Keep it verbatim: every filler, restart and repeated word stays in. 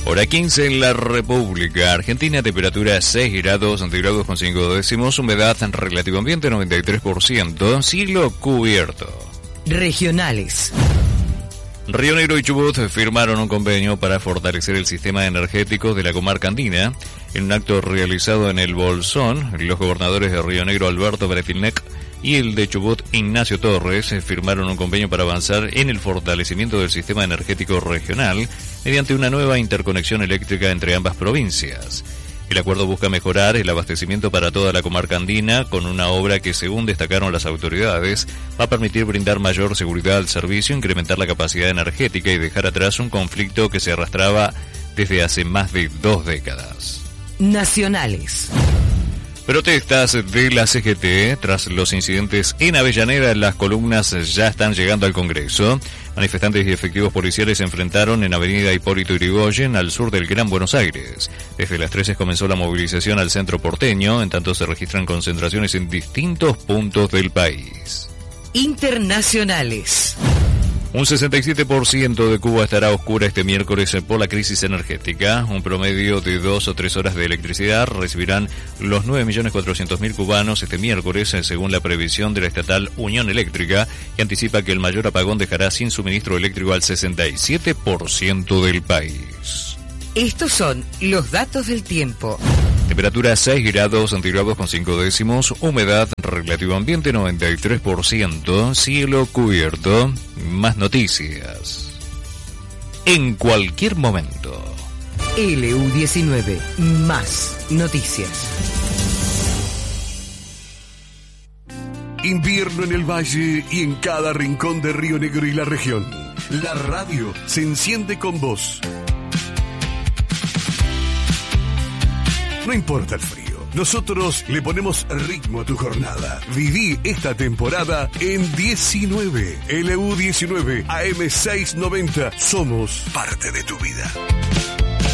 Hora quince en la República Argentina, temperatura seis grados centígrados con cinco décimos, humedad relativo ambiente noventa y tres por ciento, cielo cubierto. Regionales. Río Negro y Chubut firmaron un convenio para fortalecer el sistema energético de la comarca andina. En un acto realizado en el Bolsón, los gobernadores de Río Negro, Alberto Bretilnec, y el de Chubut, Ignacio Torres, firmaron un convenio para avanzar en el fortalecimiento del sistema energético regional mediante una nueva interconexión eléctrica entre ambas provincias. El acuerdo busca mejorar el abastecimiento para toda la comarca andina con una obra que, según destacaron las autoridades, va a permitir brindar mayor seguridad al servicio, incrementar la capacidad energética y dejar atrás un conflicto que se arrastraba desde hace más de dos décadas. Nacionales. Protestas de la C G T tras los incidentes en Avellaneda. Las columnas ya están llegando al Congreso. Manifestantes y efectivos policiales se enfrentaron en Avenida Hipólito Yrigoyen, al sur del Gran Buenos Aires. Desde las trece comenzó la movilización al centro porteño, en tanto se registran concentraciones en distintos puntos del país. Internacionales. Un sesenta y siete por ciento de Cuba estará a oscura este miércoles por la crisis energética. Un promedio de dos o tres horas de electricidad recibirán los nueve millones cuatrocientos mil cubanos este miércoles, según la previsión de la estatal Unión Eléctrica, que anticipa que el mayor apagón dejará sin suministro eléctrico al sesenta y siete por ciento del país. Estos son los datos del tiempo. Temperatura seis grados centígrados con cinco décimos, humedad relativo ambiente noventa y tres por ciento, cielo cubierto. Más noticias en cualquier momento. L U diecinueve, más noticias. Invierno en el valle y en cada rincón de Río Negro y la región. La radio se enciende con vos. No importa el frío, nosotros le ponemos ritmo a tu jornada. Viví esta temporada en diecinueve. L U diecinueve, A M seiscientos noventa. Somos parte de tu vida.